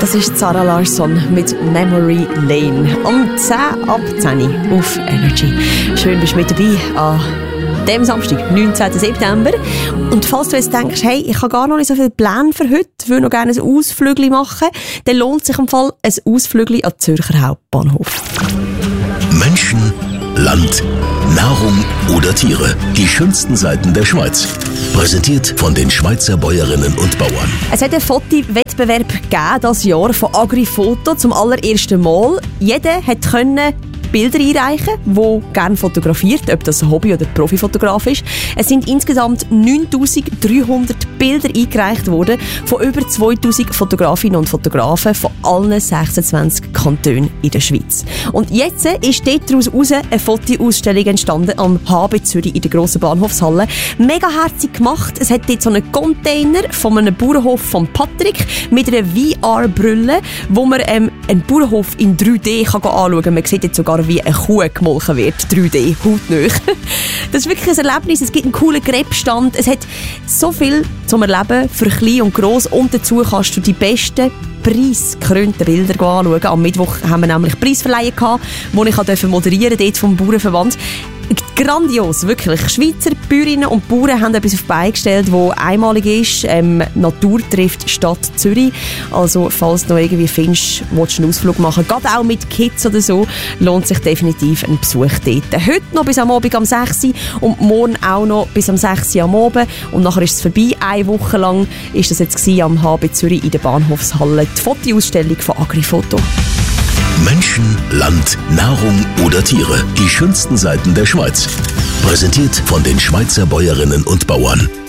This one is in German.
Das ist Zara Larsson mit Memory Lane. Um 10 ab 10 auf Energy. Schön, bist du mit dabei an dem Samstag, 19. September. Und falls du jetzt denkst, hey, ich habe gar noch nicht so viele Pläne für heute, will noch gerne ein Ausflügli machen, dann lohnt sich im Fall ein Ausflügli an Zürcher Hauptbahnhof. Menschen, Land, Nahrung oder Tiere. Die schönsten Seiten der Schweiz. Präsentiert von den Schweizer Bäuerinnen und Bauern. Es hat einen Fotowettbewerb gegeben dieses Jahr von Agrifoto zum allerersten Mal. Jeder konnte Bilder einreichen, die gerne fotografiert, ob das ein Hobby- oder Profifotograf ist. Es sind insgesamt 9300 Bilder eingereicht worden von über 2000 Fotografinnen und Fotografen von allen 26 Kantonen in der Schweiz. Und jetzt ist daraus eine Fotoausstellung entstanden am HB Zürich in der grossen Bahnhofshalle. Mega herzig gemacht. Es hat dort so einen Container von einem Bauernhof von Patrick mit einer VR-Brille, wo man einen Bauernhof in 3D anschauen kann. Man sieht jetzt sogar, wie eine Kuh gemolken wird. 3D, hautnah. Das ist wirklich ein Erlebnis. Es gibt einen coolen Gräbstand. Es hat so viel zum Erleben für klein und gross. Und dazu kannst du die besten preisgekrönten Bilder anschauen. Am Mittwoch haben wir nämlich Preisverleihen gehabt, die ich moderieren durfte vom Bauernverband. Grandios, wirklich. Schweizer Bäuerinnen und Bauern haben etwas auf die Beine gestellt, das einmalig ist. Natur trifft Stadt Zürich. Also, falls du noch irgendwie findest, willst du einen Ausflug machen, gerade auch mit Kids oder so, lohnt sich definitiv ein Besuch dort. Heute noch bis am Abend am 6 Uhr und morgen auch noch bis am 6 Uhr am Abend. Und nachher ist es vorbei. Eine Woche lang ist das jetzt am HB Zürich in der Bahnhofshalle. Die Fotoausstellung von Agrifoto. Menschen, Land, Nahrung oder Tiere. Die schönsten Seiten der Schweiz. Präsentiert von den Schweizer Bäuerinnen und Bauern.